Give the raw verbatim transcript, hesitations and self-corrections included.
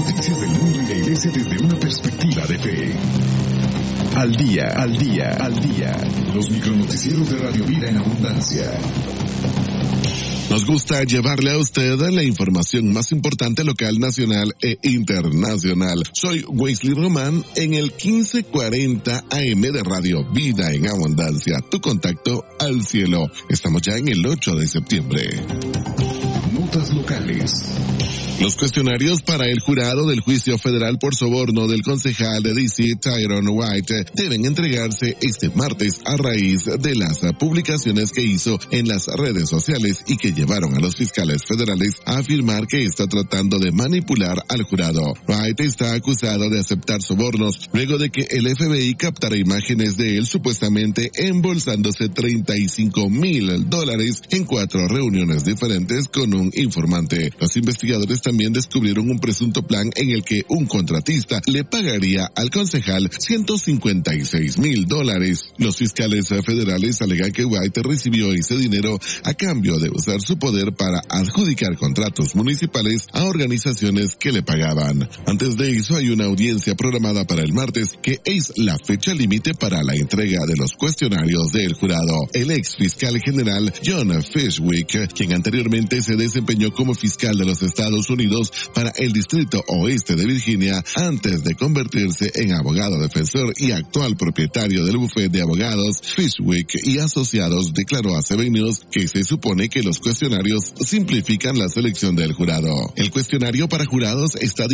noticias del mundo y la iglesia desde una perspectiva de fe. Al día, al día, al día. Los micronoticieros de Radio Vida en Abundancia. Nos gusta llevarle a usted la información más importante local, nacional e internacional. Soy Wesley Román en el quince cuarenta A M de Radio Vida en Abundancia. Tu contacto al cielo. Estamos ya en el ocho de septiembre. Notas locales. Los cuestionarios para el jurado del juicio federal por soborno del concejal de D C, Tyrone White, deben entregarse este martes a raíz de las publicaciones que hizo en las redes sociales y que llevaron a los fiscales federales a afirmar que está tratando de manipular al jurado. White está acusado de aceptar sobornos luego de que el F B I captara imágenes de él supuestamente embolsándose treinta y cinco mil dólares en cuatro reuniones diferentes con un informante. Los investigadores también descubrieron un presunto plan en el que un contratista le pagaría al concejal ciento cincuenta y seis mil dólares. Los fiscales federales alegan que White recibió ese dinero a cambio de usar su poder para adjudicar contratos municipales a organizaciones que le pagaban. Antes de eso, hay una audiencia programada para el martes, que es la fecha límite para la entrega de los cuestionarios del jurado. El ex fiscal general John Fishwick, quien anteriormente se desempeñó como fiscal de los Estados Unidos para el Distrito Oeste de Virginia, antes de convertirse en abogado defensor y actual propietario del bufete de abogados Fishwick y Asociados, declaró a Seven News que se supone que los cuestionarios simplifican la selección del jurado. El cuestionario para jurados está